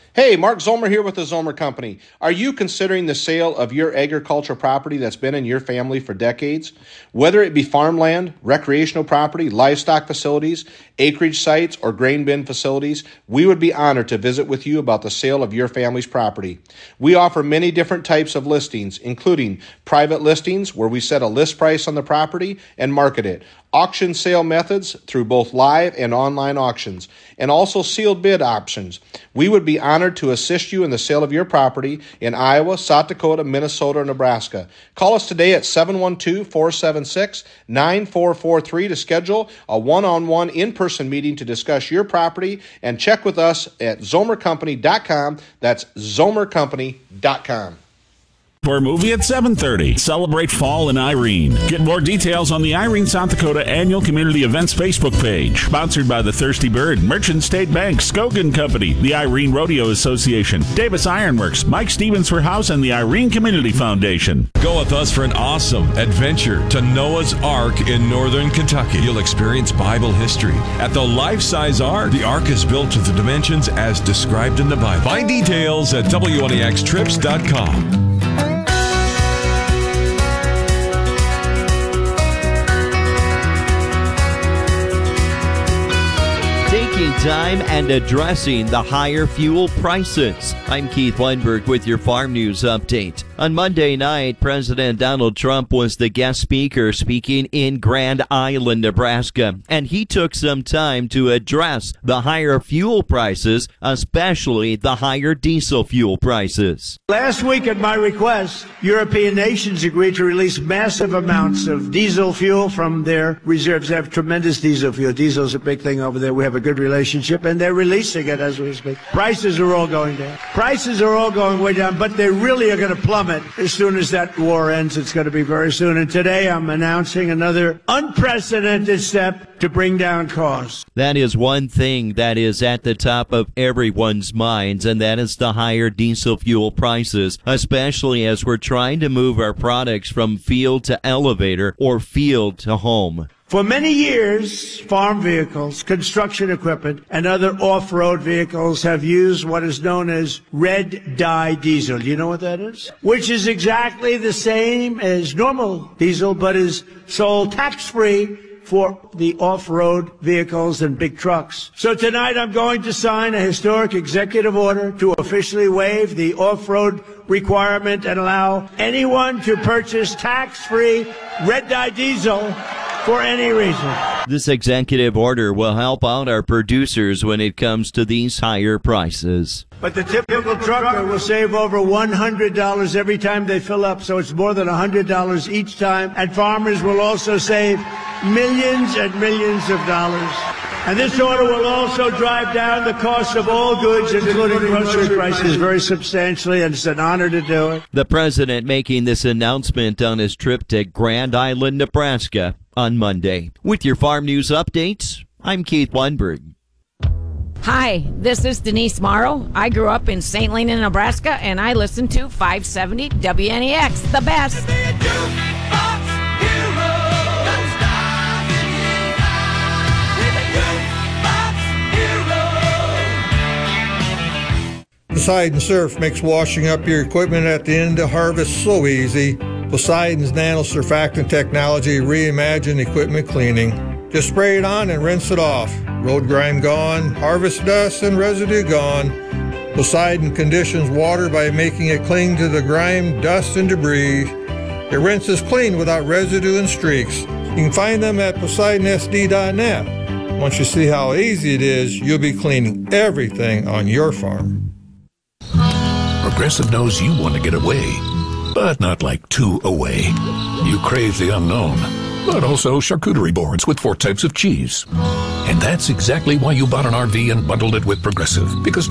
Hey, Mark Zomer here with the Zomer Company. Are you considering the sale of your agricultural property that's been in your family for decades? Whether it be farmland, recreational property, livestock facilities, acreage sites, or grain bin facilities, we would be honored to visit with you about the sale of your family's property. We offer many different types of listings, including private listings where we set a list price on the property and market it, auction sale methods through both live and online auctions, and also sealed bid options. We would be honored to assist you in the sale of your property in Iowa, South Dakota, Minnesota, or Nebraska. Call us today at 712-476-9443 to schedule a one-on-one in-person meeting to discuss your property, and check with us at zomercompany.com. That's zomercompany.com. For a movie at 7:30. Celebrate fall in Irene. Get more details on the Irene, South Dakota Annual Community Events Facebook page. Sponsored by the Thirsty Bird, Merchant State Bank, Skogan Company, the Irene Rodeo Association, Davis Ironworks, Mike Stevens for House, and the Irene Community Foundation. Go with us for an awesome adventure to Noah's Ark in northern Kentucky. You'll experience Bible history at the life-size Ark. The Ark is built to the dimensions as described in the Bible. Find details at WNEXtrips.com. Taking time and addressing the higher fuel prices. I'm Keith Weinberg with your Farm News Update. On Monday night, President Donald Trump was the guest speaker speaking in Grand Island, Nebraska, and he took some time to address the higher fuel prices, especially the higher diesel fuel prices. Last week, at my request, European nations agreed to release massive amounts of diesel fuel from their reserves. They have tremendous diesel fuel. Diesel's a big thing over there. We have a good relationship, and they're releasing it as we speak. Prices are all going down. Prices are all going way down, but they really are going to plummet as soon as that war ends. It's going to be very soon. And today I'm announcing another unprecedented step to bring down costs. That is one thing that is at the top of everyone's minds, and that is the higher diesel fuel prices, especially as we're trying to move our products from field to elevator or field to home. For many years, farm vehicles, construction equipment, and other off-road vehicles have used what is known as red dye diesel. Do you know what that is? Which is exactly the same as normal diesel, but is sold tax-free for the off-road vehicles and big trucks. So tonight I'm going to sign a historic executive order to officially waive the off-road requirement and allow anyone to purchase tax-free red dye diesel for any reason. This executive order will help out our producers when it comes to these higher prices. But the typical trucker will save over $100 every time they fill up, so it's more than $100 each time. And farmers will also save millions and millions of dollars. And this order will also drive down the cost of all goods, including grocery prices, very substantially, and it's an honor to do it. The president making this announcement on his trip to Grand Island, Nebraska on Monday. With your Farm News Updates, I'm Keith Weinberg. Hi, this is Denise Morrow. I grew up in St. Helena, Nebraska, and I listen to 570 WNEX, the best. Poseidon Surf makes washing up your equipment at the end of harvest so easy. Poseidon's nano surfactant technology reimagined equipment cleaning. Just spray it on and rinse it off. Road grime gone, harvest dust and residue gone. Poseidon conditions water by making it cling to the grime, dust, and debris. It rinses clean without residue and streaks. You can find them at PoseidonSD.net. Once you see how easy it is, you'll be cleaning everything on your farm. Progressive knows you want to get away, but not like too away. You crave the unknown, but also charcuterie boards with 4 types of cheese. And that's exactly why you bought an RV and bundled it with Progressive, because